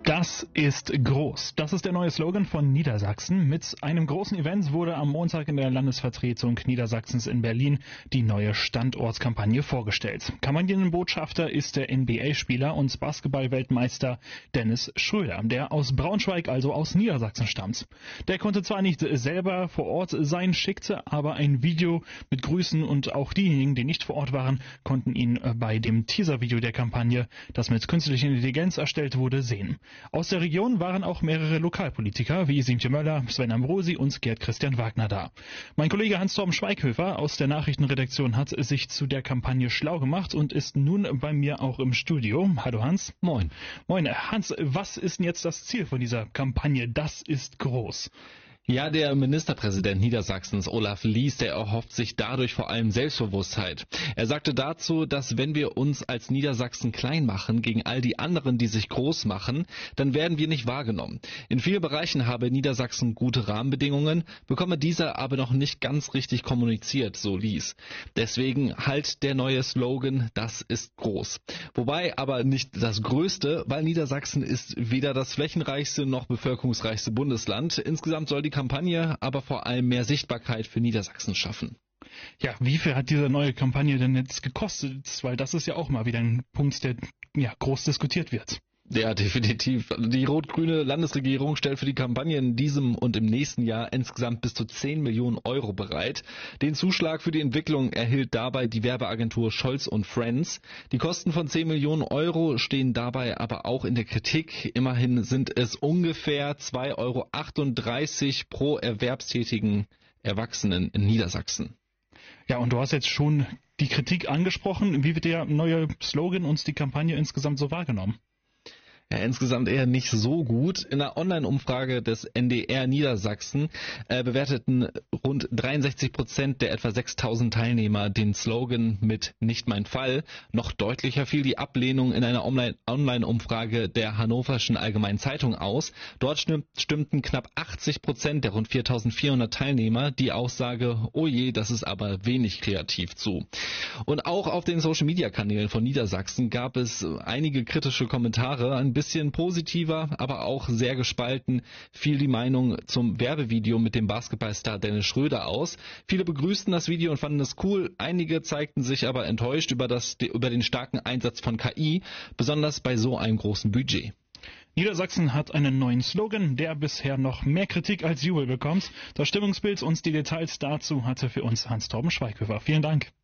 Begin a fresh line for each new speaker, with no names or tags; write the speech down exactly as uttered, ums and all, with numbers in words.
Das ist groß. Das ist der neue Slogan von Niedersachsen. Mit einem großen Event wurde am Montag in der Landesvertretung Niedersachsens in Berlin die neue Standortskampagne vorgestellt. Kampagnenbotschafter ist der N B A-Spieler und Basketball-Weltmeister Dennis Schröder, der aus Braunschweig, also aus Niedersachsen stammt. Der konnte zwar nicht selber vor Ort sein, schickte aber ein Video mit Grüßen und auch diejenigen, die nicht vor Ort waren, konnten ihn bei dem Teaser-Video der Kampagne, das mit künstlicher Intelligenz erstellt wurde, sehen. Aus der Region waren auch mehrere Lokalpolitiker wie Siemtje Möller, Sven Ambrosi und Gerd Christian Wagner da. Mein Kollege Hans-Torben Schweighöfer aus der Nachrichtenredaktion hat sich zu der Kampagne schlau gemacht und ist nun bei mir auch im Studio. Hallo Hans.
Moin.
Moin. Hans, was ist denn jetzt das Ziel von dieser Kampagne? Das ist groß.
Ja, der Ministerpräsident Niedersachsens, Olaf Lies, der erhofft sich dadurch vor allem Selbstbewusstheit. Er sagte dazu, dass wenn wir uns als Niedersachsen klein machen gegen all die anderen, die sich groß machen, dann werden wir nicht wahrgenommen. In vielen Bereichen habe Niedersachsen gute Rahmenbedingungen, bekomme diese aber noch nicht ganz richtig kommuniziert, so Lies. Deswegen halt der neue Slogan, das ist groß. Wobei aber nicht das Größte, weil Niedersachsen ist weder das flächenreichste noch bevölkerungsreichste Bundesland. Insgesamt soll die Kampagne aber vor allem mehr Sichtbarkeit für Niedersachsen schaffen.
Ja, wie viel hat diese neue Kampagne denn jetzt gekostet? Weil das ist ja auch mal wieder ein Punkt, der ja groß diskutiert wird.
Ja, definitiv. Die rot-grüne Landesregierung stellt für die Kampagne in diesem und im nächsten Jahr insgesamt bis zu zehn Millionen Euro bereit. Den Zuschlag für die Entwicklung erhielt dabei die Werbeagentur Scholz und Friends. Die Kosten von zehn Millionen Euro stehen dabei aber auch in der Kritik. Immerhin sind es ungefähr zwei Euro achtunddreißig pro erwerbstätigen Erwachsenen in Niedersachsen.
Ja, und du hast jetzt schon die Kritik angesprochen. Wie wird der neue Slogan und die Kampagne insgesamt so wahrgenommen?
Ja, insgesamt eher nicht so gut. In einer Online-Umfrage des N D R Niedersachsen äh, bewerteten rund dreiundsechzig Prozent der etwa sechstausend Teilnehmer den Slogan mit "Nicht mein Fall". Noch deutlicher fiel die Ablehnung in einer Online-Umfrage der Hannoverschen Allgemeinen Zeitung aus. Dort stimmten knapp achtzig Prozent der rund viertausendvierhundert Teilnehmer die Aussage "Oh je, das ist aber wenig kreativ" zu. Und auch auf den Social-Media-Kanälen von Niedersachsen gab es einige kritische Kommentare. Ein bisschen positiver, aber auch sehr gespalten fiel die Meinung zum Werbevideo mit dem Basketballstar Dennis Schröder aus. Viele begrüßten das Video und fanden es cool. Einige zeigten sich aber enttäuscht über, das, über den starken Einsatz von K I, besonders bei so einem großen Budget.
Niedersachsen hat einen neuen Slogan, der bisher noch mehr Kritik als Jubel bekommt. Das Stimmungsbild und die Details dazu hatte für uns Hans-Torben Schweighöfer. Vielen Dank.